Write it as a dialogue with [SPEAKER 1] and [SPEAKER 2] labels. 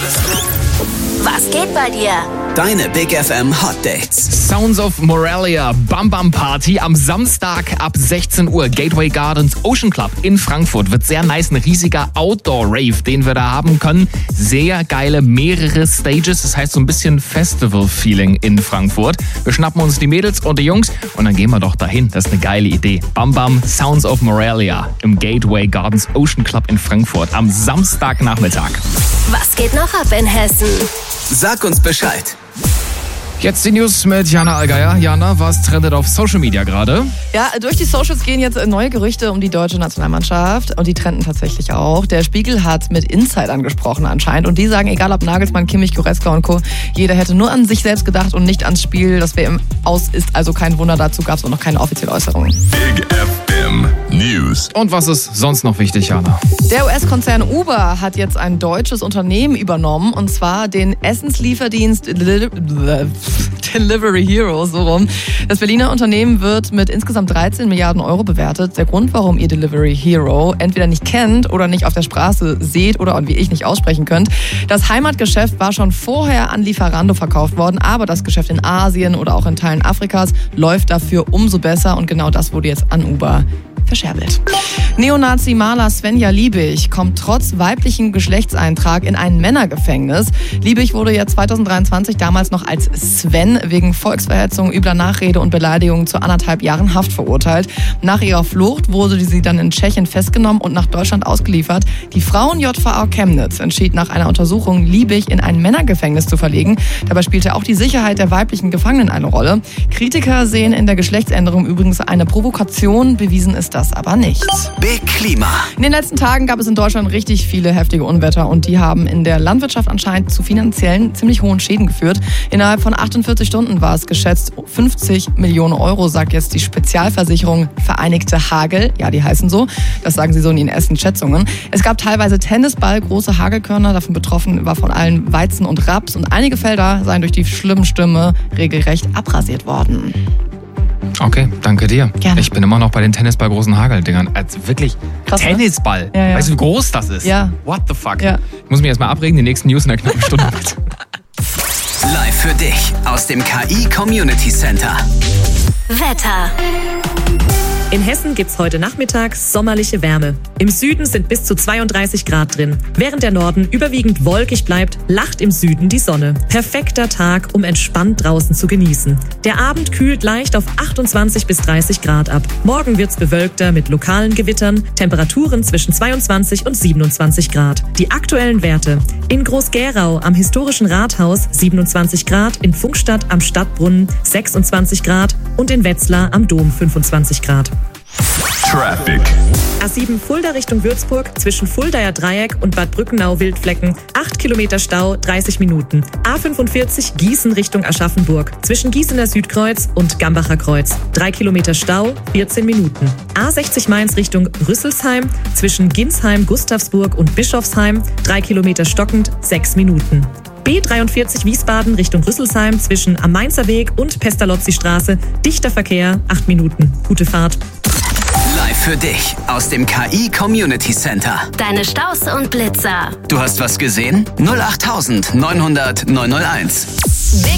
[SPEAKER 1] Was geht bei dir?
[SPEAKER 2] Deine Big FM Hot Dates.
[SPEAKER 3] Sounds of Moralia, Bam Bam Party am Samstag ab 16 Uhr. Gateway Gardens Ocean Club in Frankfurt. Wird sehr nice, ein riesiger Outdoor-Rave, den wir da haben können. Sehr geile, mehrere Stages, das heißt so ein bisschen Festival-Feeling in Frankfurt. Wir schnappen uns die Mädels und die Jungs und dann gehen wir doch dahin. Das ist eine geile Idee. Bam Bam, Sounds of Moralia im Gateway Gardens Ocean Club in Frankfurt am Samstagnachmittag.
[SPEAKER 1] Was geht noch ab in Hessen?
[SPEAKER 2] Sag uns Bescheid.
[SPEAKER 3] Jetzt die News mit Jana Allgeier. Jana, was trendet auf Social Media gerade?
[SPEAKER 4] Ja, durch die Socials gehen jetzt neue Gerüchte um die deutsche Nationalmannschaft und die trenden tatsächlich auch. Der Spiegel hat mit Insidern gesprochen anscheinend und die sagen, egal ob Nagelsmann, Kimmich, Goretzka und Co., jeder hätte nur an sich selbst gedacht und nicht ans Spiel. Das WM aus ist also kein Wunder, dazu gab es auch noch keine offizielle Äußerung.
[SPEAKER 5] Big FM News.
[SPEAKER 3] Und was ist sonst noch wichtig, Jana?
[SPEAKER 4] Der US-Konzern Uber hat jetzt ein deutsches Unternehmen übernommen und zwar den Essenslieferdienst Delivery Hero, so rum. Das Berliner Unternehmen wird mit insgesamt 13 Milliarden Euro bewertet. Der Grund, warum ihr Delivery Hero entweder nicht kennt oder nicht auf der Straße seht oder wie ich nicht aussprechen könnt. Das Heimatgeschäft war schon vorher an Lieferando verkauft worden, aber das Geschäft in Asien oder auch in Teilen Afrikas läuft dafür umso besser und genau das wurde jetzt an Uber verscherbelt. Neonazi-Maler Svenja Liebig kommt trotz weiblichen Geschlechtseintrag in ein Männergefängnis. Liebig wurde ja 2023 damals noch als Sven wegen Volksverhetzung, übler Nachrede und Beleidigung zu 1,5 Jahren Haft verurteilt. Nach ihrer Flucht wurde sie dann in Tschechien festgenommen und nach Deutschland ausgeliefert. Die Frauen-JVA Chemnitz entschied nach einer Untersuchung, Liebig in ein Männergefängnis zu verlegen. Dabei spielte auch die Sicherheit der weiblichen Gefangenen eine Rolle. Kritiker sehen in der Geschlechtsänderung übrigens eine Provokation, bewiesen ist das aber nicht.
[SPEAKER 2] Big Klima.
[SPEAKER 4] In den letzten Tagen gab es in Deutschland richtig viele heftige Unwetter und die haben in der Landwirtschaft anscheinend zu finanziellen ziemlich hohen Schäden geführt. Innerhalb von 48 Stunden war es geschätzt 50 Millionen Euro, sagt jetzt die Spezialversicherung Vereinigte Hagel. Ja, die heißen so. Das sagen sie so in ihren ersten Schätzungen. Es gab teilweise Tennisball, große Hagelkörner. Davon betroffen war vor allem Weizen und Raps und einige Felder seien durch die schlimmen Stürme regelrecht abrasiert worden.
[SPEAKER 3] Okay, danke dir.
[SPEAKER 4] Gerne.
[SPEAKER 3] Ich bin immer noch bei den Tennisball-großen Hageldingern. Also wirklich,
[SPEAKER 4] krass,
[SPEAKER 3] Tennisball.
[SPEAKER 4] Ja, ja.
[SPEAKER 3] Weißt du, wie groß das ist?
[SPEAKER 4] Ja.
[SPEAKER 3] What the fuck?
[SPEAKER 4] Ja.
[SPEAKER 3] Ich muss mich erstmal abregen, die nächsten News in der knappen Stunde.
[SPEAKER 2] Live für dich aus dem KI Community Center.
[SPEAKER 1] Wetter.
[SPEAKER 6] In Hessen gibt's heute Nachmittag sommerliche Wärme. Im Süden sind bis zu 32 Grad drin. Während der Norden überwiegend wolkig bleibt, lacht im Süden die Sonne. Perfekter Tag, um entspannt draußen zu genießen. Der Abend kühlt leicht auf 28 bis 30 Grad ab. Morgen wird's bewölkter mit lokalen Gewittern, Temperaturen zwischen 22 und 27 Grad. Die aktuellen Werte: in Groß-Gerau am historischen Rathaus 27 Grad, in Pfungstadt am Stadtbrunnen 26 Grad und in Wetzlar am Dom 25 Grad.
[SPEAKER 5] Traffic.
[SPEAKER 6] A7 Fulda Richtung Würzburg zwischen Fuldaer Dreieck und Bad Brückenau-Wildflecken 8 Kilometer Stau, 30 Minuten. A45 Gießen Richtung Aschaffenburg zwischen Gießener Südkreuz und Gambacher Kreuz 3 Kilometer Stau, 14 Minuten. A60 Mainz Richtung Rüsselsheim zwischen Ginsheim, Gustavsburg und Bischofsheim 3 Kilometer stockend, 6 Minuten. B43 Wiesbaden Richtung Rüsselsheim zwischen am Mainzer Weg und Pestalozzi-Straße dichter Verkehr, 8 Minuten. Gute Fahrt.
[SPEAKER 2] Live für dich aus dem KI Community Center.
[SPEAKER 1] Deine Staus und Blitzer.
[SPEAKER 2] Du hast was gesehen? 08900 901.
[SPEAKER 1] Big